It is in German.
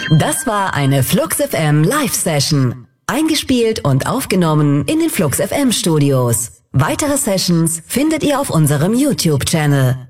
Das war eine Flux FM Live-Session. Eingespielt und aufgenommen in den Flux FM Studios. Weitere Sessions findet ihr auf unserem YouTube-Channel.